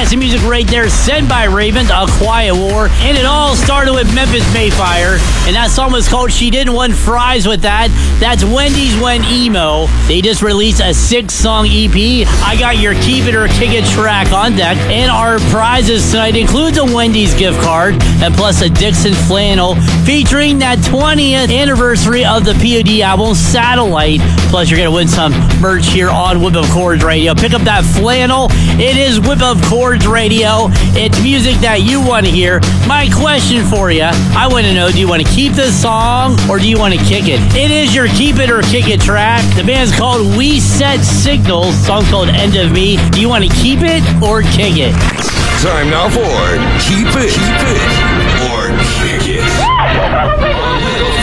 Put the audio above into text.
tracks of music right there sent by Ravens, A Quiet War. And it all started with Memphis Mayfire. And that song was called She Didn't Want Fries With That. That's Wendy's Went Emo. They just released a 6-song EP. I got your Keep It or Kick It track on deck. And our prizes tonight includes a Wendy's gift card and plus a Dixon flannel featuring that 20th anniversary of the POD album, Satellite. Plus, you're going to win some merch here on Whip of Chords Radio. Pick up that flannel. It is Whip of Chords Radio. It's music that you want to hear. My question for you, I want to know, do you want to keep this song or do you want to kick it? It is your Keep It or Kick It track. The band's called We Set Signals. Song called End of Me. Do you want to keep it or kick it? Time now for Keep It or Kick It.